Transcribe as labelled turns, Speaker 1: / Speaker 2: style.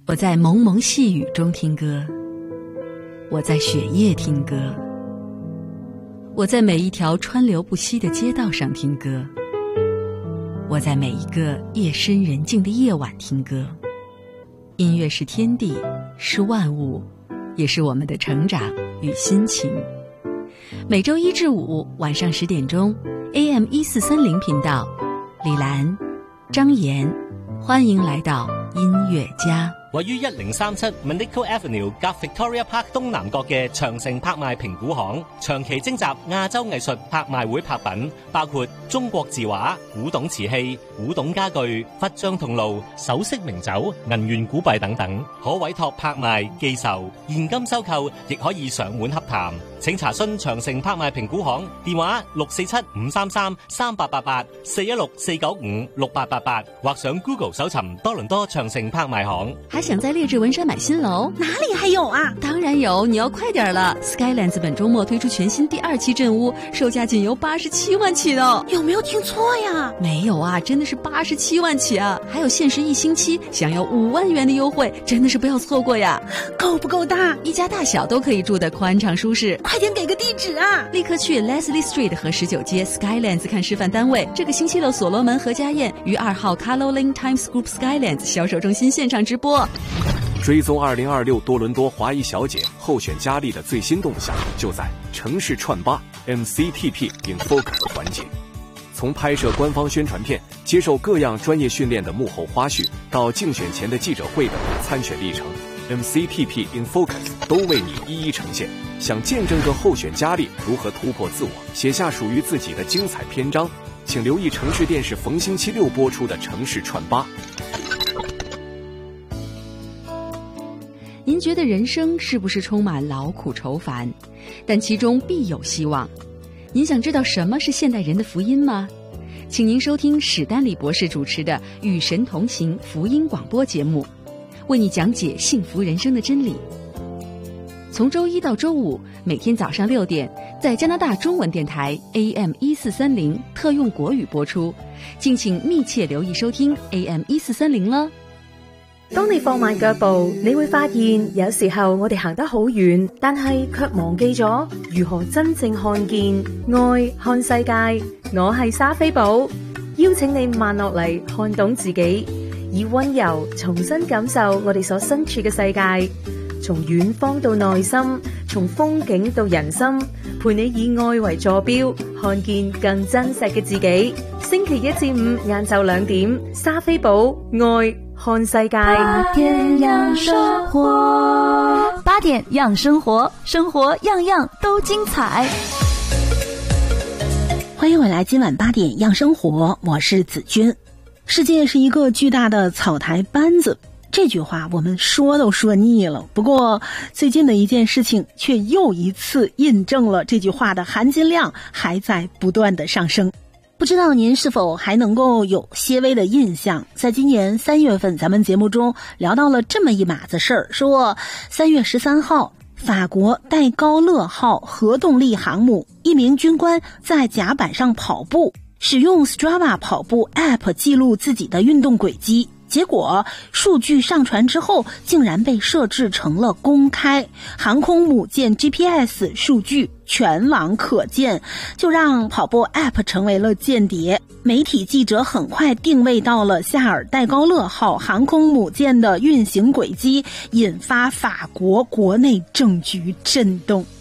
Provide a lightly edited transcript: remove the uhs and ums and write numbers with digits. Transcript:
Speaker 1: 我在蒙蒙细雨中听歌，我在雪夜听歌，我在每一条川流不息的街道上听歌，我在每一个夜深人静的夜晚听歌。音乐是天地，是万物，也是我们的成长与心情。每周一至五晚上10点鐘 AM1430頻道，李蘭、張妍，歡迎來到音樂家。
Speaker 2: 位於1037 Manico Avenue 夾 Victoria Park 東南角嘅長城拍賣評估行，長期徵集亞洲藝術拍賣會拍品，包括中國字畫、古董瓷器、古董家具、佛像銅爐、首飾名酒、銀元古幣等等，可委託拍賣、寄售、現金收購，亦可以上門洽談。請查詢長城拍賣評估行電話647-533-3888 416-495-6888，或上 Google 搜尋多倫多長城拍賣行。
Speaker 1: 還想在列治文山買新樓？
Speaker 3: 哪裡還有啊？
Speaker 1: 當然有，你要快點了。Skylands 本周末推出全新第2期鎮屋，售價僅由87萬起的。
Speaker 3: 有沒有聽錯呀？
Speaker 1: 沒有啊，真的是87萬起啊！還有限時1星期，享有5萬元的優惠，真的是不要錯過呀！
Speaker 3: 夠不夠大？
Speaker 1: 一家大小都可以住得寬敞舒適。
Speaker 3: 快點給個地址啊！
Speaker 1: 立刻去 Leslie Street 和19街 Skylands 看示範單位。這個星期六所羅門和家宴於2號 Caroline Times Group Skylands 銷售中心現場直播。
Speaker 4: 追蹤2026多倫多華裔小姐候選佳麗的最新動向，就在城市串吧 MCTP in Focus 環節。從拍攝官方宣傳片，接受各樣專業訓練的幕後花絮，到競選前的記者會的參選歷程， MCTP in Focus 都為你一一呈現。想見證個候選佳麗如何突破自我，寫下屬於自己的精彩篇章，請留意城市電視逢星期六播出的城市串吧。
Speaker 1: 您覺得人生是不是充滿勞苦愁煩？但其中必有希望。您想知道什麼是現代人的福音嗎？請您收聽史丹利博士主持的《與神同行》福音廣播節目，為你講解幸福人生的真理。從周一到周五，每天早上6點，在加拿大中文電台 AM1430特用國語播出，敬請密切留意收聽 AM1430啦。
Speaker 5: 當你放慢腳步，你會發現有時候我哋行得好遠，但係卻忘記咗如何真正看見愛看世界。我係莎菲寶，邀請你慢落嚟，看懂自己，以溫柔重新感受我哋所身處嘅世界，從遠方到內心，從風景到人心，陪你以愛為坐標，看見更真實嘅自己。星期一至五晏晝2點，莎菲寶愛看世界。
Speaker 3: 8點讓生活，8點讓生活，生活樣樣都精彩。歡迎回來，今晚8點讓生活，我是子君。世界是一個巨大的草台班子，這句話我們說都說膩了。不過最近的一件事情卻又一次印證了這句話的含金量還在不斷的上升。不知道您是否還能夠有些微的印象，在今年3月份咱們節目中聊到了這麼一碼子事兒，說3月13號法國戴高樂號核動力航母一名軍官在甲板上跑步，使用 Strava 跑步 App 記錄自己的運動軌跡，結果數據上傳之後竟然被設置成了公開，航空母艦 GPS 數據全網可見，就讓跑步 App 成為了間諜。媒體記者很快定位到了夏爾戴高樂號航空母艦的運行軌跡，引發法國國內政局震動。